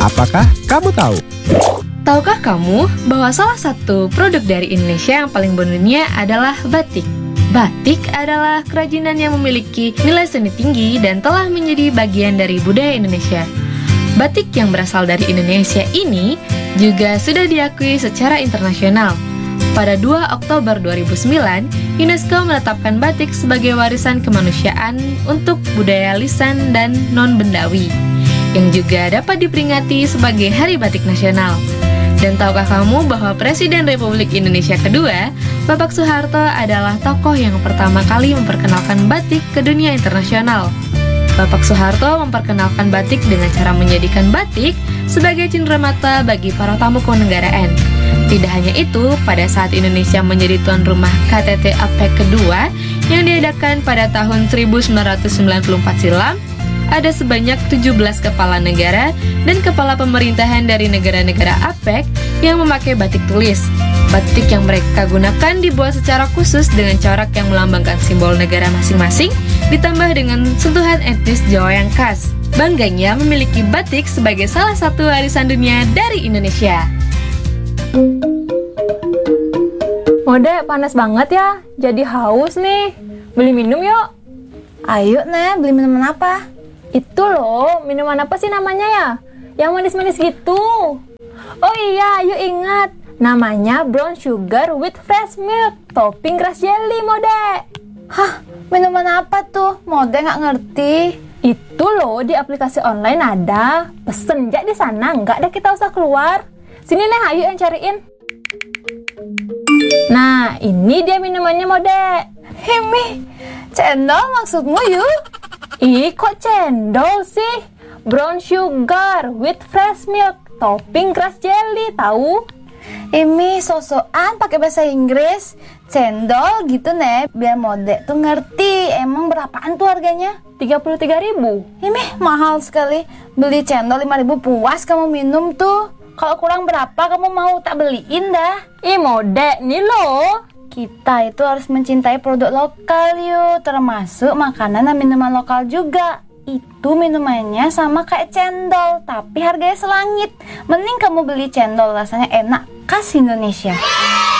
Apakah kamu tahu? Tahukah kamu bahwa salah satu produk dari Indonesia yang paling mendunia adalah batik? Batik adalah kerajinan yang memiliki nilai seni tinggi dan telah menjadi bagian dari budaya Indonesia. Batik yang berasal dari Indonesia ini juga sudah diakui secara internasional. Pada 2 Oktober 2009, UNESCO menetapkan batik sebagai warisan kemanusiaan untuk budaya lisan dan non-bendawi, yang juga dapat diperingati sebagai Hari Batik Nasional. Dan tahukah kamu bahwa Presiden Republik Indonesia kedua, Bapak Soeharto adalah tokoh yang pertama kali memperkenalkan batik ke dunia internasional. Bapak Soeharto memperkenalkan batik dengan cara menjadikan batik sebagai cenderamata bagi para tamu kenegaraan. Tidak hanya itu, pada saat Indonesia menjadi tuan rumah KTT APEC kedua yang diadakan pada tahun 1994 silam, ada sebanyak 17 kepala negara dan kepala pemerintahan dari negara-negara APEC yang memakai batik tulis. Batik yang mereka gunakan dibuat secara khusus dengan corak yang melambangkan simbol negara masing-masing, ditambah dengan sentuhan etnis Jawa yang khas. Bangganya memiliki batik sebagai salah satu warisan dunia dari Indonesia. Mode panas banget ya, jadi haus nih. Beli minum yuk. Ayo Nek, beli minuman apa? Itu loh, minuman apa sih namanya ya? Yang manis-manis gitu. Oh iya, yuk ingat. Namanya brown sugar with fresh milk, topping grass jelly, Mode. Hah, minuman apa tuh? Mode nggak ngerti. Itu loh, di aplikasi online ada. Pesen aja di sana, nggak ada kita usah keluar. Sini nih, ayo yang cariin. Nah, ini dia minumannya, Mode. Himi, cendol maksudmu yuk? Ih, kok cendol sih? Brown sugar with fresh milk, topping grass jelly, tahu? Imi sosokan pakai bahasa Inggris. Cendol gitu Nek, biar Mode tuh ngerti. Emang berapaan tuh harganya? 33.000. Imi mahal sekali. Beli cendol 5.000 puas kamu minum tuh. Kalau kurang berapa kamu mau tak beliin dah. Ih, Mode, nih loh. Kita itu harus mencintai produk lokal yuk, termasuk makanan dan minuman lokal juga. Itu minumannya sama kayak cendol, tapi harganya selangit. Mending kamu beli cendol, rasanya enak, khas Indonesia.